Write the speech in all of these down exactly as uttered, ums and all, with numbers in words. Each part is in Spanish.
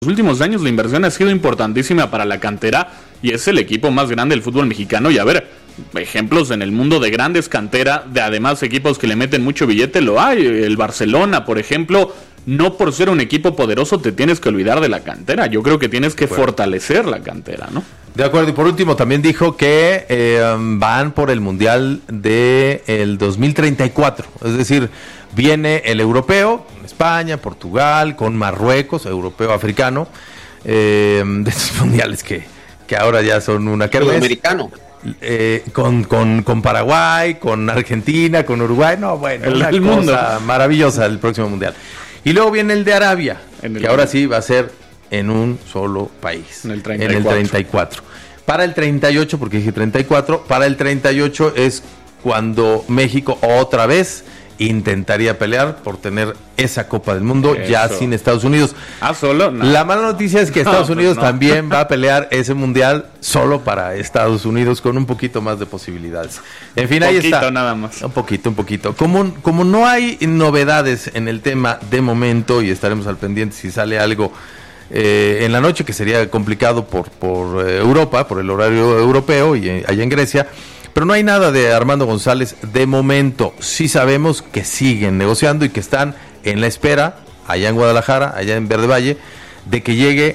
los últimos años la inversión ha sido importantísima para la cantera y es el equipo más grande del fútbol mexicano. Y a ver, ejemplos en el mundo de grandes canteras, de además equipos que le meten mucho billete, lo hay. El Barcelona, por ejemplo, no por ser un equipo poderoso te tienes que olvidar de la cantera. Yo creo que tienes que bueno. fortalecer la cantera, ¿no? De acuerdo, y por último también dijo que eh, van por el Mundial del dos mil treinta y cuatro, es decir, viene el europeo, España, Portugal, con Marruecos, europeo, africano, eh, de estos mundiales que, que ahora ya son una kermés. Sudamericano. Eh, con, con, con Paraguay, con Argentina, con Uruguay, no, bueno, el, una el cosa mundo. maravillosa el próximo mundial. Y luego viene el de Arabia, en el que ahora sí va a ser en un solo país, en el treinta y cuatro. En el treinta y cuatro. Para el treinta y ocho, porque dije treinta y cuatro, para el treinta y ocho es cuando México otra vez intentaría pelear por tener esa Copa del Mundo. Eso. Ya sin Estados Unidos. Ah, solo. No. La mala noticia es que Estados no, Unidos pues no. también va a pelear ese mundial solo para Estados Unidos con un poquito más de posibilidades. En fin, ahí poquito, está. Nada más. Un poquito, un poquito. Como, como no hay novedades en el tema de momento y estaremos al pendiente si sale algo eh, en la noche, que sería complicado por, por eh, Europa, por el horario europeo y eh, allá en Grecia. Pero no hay nada de Armando González de momento. Sí sabemos que siguen negociando y que están en la espera, allá en Guadalajara, allá en Verde Valle, de que llegue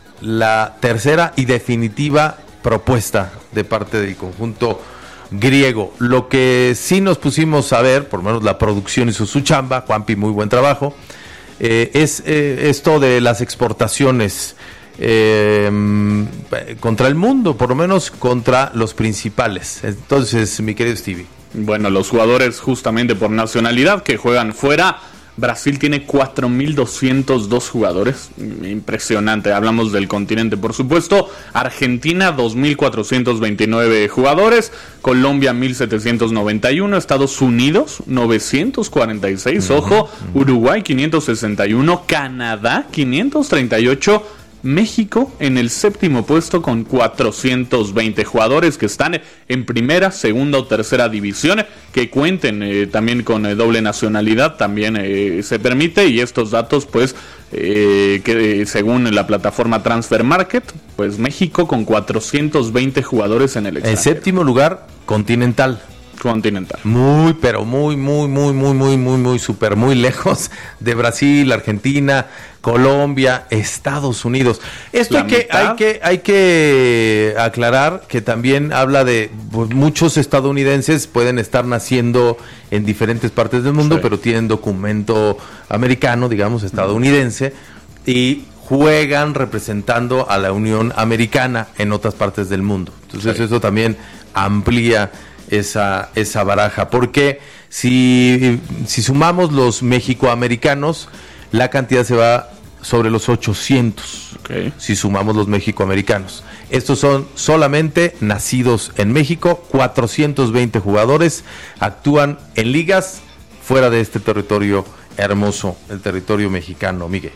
la tercera y definitiva propuesta de parte del conjunto griego. Lo que sí nos pusimos a ver, por lo menos la producción hizo su chamba, Juanpi, muy buen trabajo, eh, es eh, esto de las exportaciones Eh, contra el mundo, por lo menos contra los principales. Entonces, mi querido Stevie. Bueno, los jugadores justamente por nacionalidad que juegan fuera, Brasil tiene cuatro mil doscientos dos jugadores, impresionante, hablamos del continente por supuesto. Argentina dos mil cuatrocientos veintinueve jugadores, Colombia mil setecientos noventa y uno, Estados Unidos novecientos cuarenta y seis, uh-huh, ojo, uh-huh. Uruguay quinientos sesenta y uno, Canadá quinientos treinta y ocho, México en el séptimo puesto con cuatrocientos veinte jugadores que están en primera, segunda o tercera división, que cuenten eh, también con eh, doble nacionalidad, también eh, se permite, y estos datos pues eh, que eh, según la plataforma Transfer Market, pues México con cuatrocientos veinte jugadores en el extranjero. En séptimo lugar, Continental. Continental. Muy, pero muy, muy, muy, muy, muy, muy, muy, súper, muy lejos de Brasil, Argentina, Colombia, Estados Unidos. Esto hay que, hay que, hay que aclarar que también habla de pues, muchos estadounidenses pueden estar naciendo en diferentes partes del mundo, sí, pero tienen documento americano, digamos, estadounidense, y juegan representando a la Unión Americana en otras partes del mundo. Entonces, sí, eso también amplía esa esa baraja, porque si, si sumamos los mexicoamericanos, la cantidad se va sobre los ochocientos, okay, si sumamos los mexicoamericanos. Estos son solamente nacidos en México, cuatrocientos veinte jugadores actúan en ligas fuera de este territorio hermoso, el territorio mexicano, Miguel.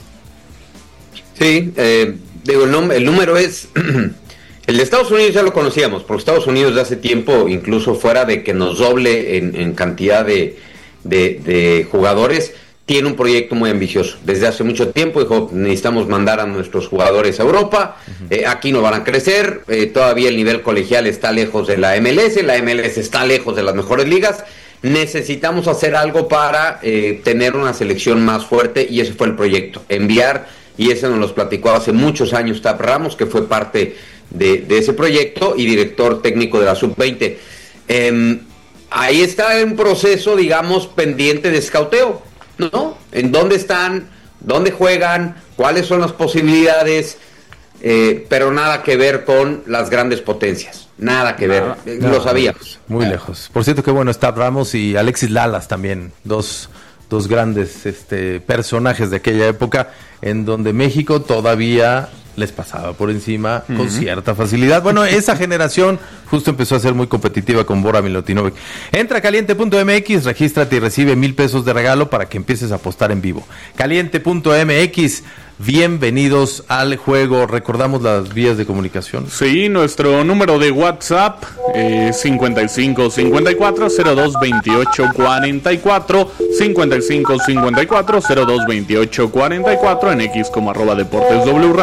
Sí, eh, digo, el, nom- el número es... El de Estados Unidos ya lo conocíamos, porque Estados Unidos de hace tiempo, incluso fuera de que nos doble en, en cantidad de, de, de jugadores, tiene un proyecto muy ambicioso. Desde hace mucho tiempo dijo, necesitamos mandar a nuestros jugadores a Europa, uh-huh, eh, aquí no van a crecer, eh, todavía el nivel colegial está lejos de la M L S, la M L S está lejos de las mejores ligas, necesitamos hacer algo para eh, tener una selección más fuerte, y ese fue el proyecto, enviar, y ese nos los platicó hace muchos años Tap Ramos, que fue parte De, de ese proyecto y director técnico de la sub veinte. Eh, ahí está un proceso, digamos, pendiente de escauteo, ¿no? En dónde están, dónde juegan, cuáles son las posibilidades, eh, pero nada que ver con las grandes potencias, nada que ver, no, eh, no, lo sabíamos. Muy lejos, muy lejos. Por cierto, que bueno, está Ramos y Alexis Lalas también, dos, dos grandes este, personajes de aquella época, en donde México todavía les pasaba por encima, uh-huh, con cierta facilidad. Bueno, esa generación justo empezó a ser muy competitiva con Bora Milutinovic. Entra a caliente punto m x, regístrate y recibe mil pesos de regalo para que empieces a apostar en vivo. caliente punto m x, bienvenidos al juego. Recordamos las vías de comunicación. Sí, nuestro número de WhatsApp eh, cincuenta y cinco cincuenta y cuatro cero dos veintiocho cuarenta y cuatro, cincuenta y cinco cincuenta y cuatro cero dos veintiocho cuarenta y cuatro, en X como arroba Deportes W.